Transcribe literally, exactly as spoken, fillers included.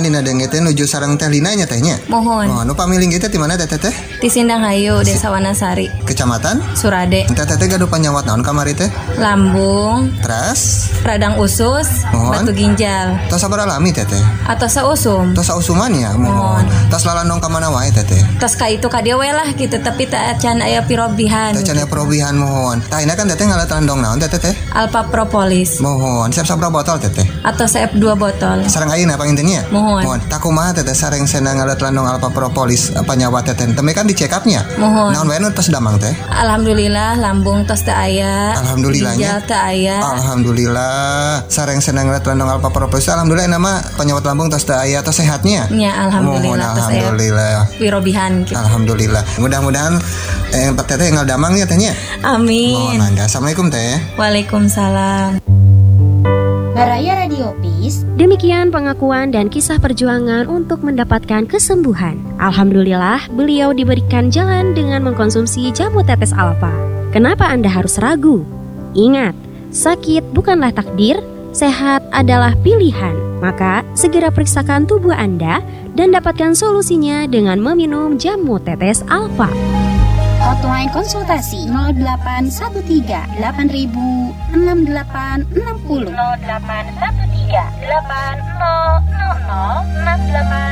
dina denge teh nuju sareng teh Lina nya tehnya. Mohon. Oh, nu pamiling kita di mana teteh teh? Di Sindanghayu, Desa Wanasari, Kecamatan Surade. Teteh teh gaduh panyawat naon kamari teh? Lambung, Teras, radang usus, Mohon. batu ginjal, tos sabar alami teteh. atau sausum. Tos sausuman ya, mohon. Tos lalandong ka mana wae teteh. Tos ka itu ka dia we lah gitu, tapi tak can aya pirobihan. Teh can aya perobihan mohon. Tah ina kan teteh ngalat landong naon teteh teh? Alpha Propolis Mohon, siap sabra botol teteh. atau C F dua botol. Sareng ayeuna pangintennya? Mohon. Mohon. Tak kumaha teteh sareng senang ngalat landong Alpha Propolis apa nyawa teteh. Teme kan di check up-nya. Mohon. Naon wae nu tos damang teh? Alhamdulillah lambung tos teu aya. Alhamdulillahnya. Ginjal teu aya. Alhamdulillah. Sareng senang ngalat landong Alpha Propolis. Alhamdulillah nama penyawat lambung tos teu aya tos sehatnya. Ya alhamdulillah Mohon, tos aya alhamdulillah. pirobihan gitu. Alhamdulillah. Mudah-mudahan eh teteh ngal damang ya tehnya. Amin. Mohon mangga. Assalamualaikum teh. Waalaikumsalam. Baraya Radio Peace. Demikian pengakuan dan kisah perjuangan untuk mendapatkan kesembuhan. Alhamdulillah, beliau diberikan jalan dengan mengkonsumsi jamu tetes alfa. Kenapa Anda harus ragu? Ingat, sakit bukanlah takdir, sehat adalah pilihan. Maka, segera periksakan tubuh Anda dan dapatkan solusinya dengan meminum jamu tetes alfa. Hotline konsultasi nol delapan satu tiga delapan ribu enam delapan enam nol nol delapan satu tiga delapan nol nol nol enam delapan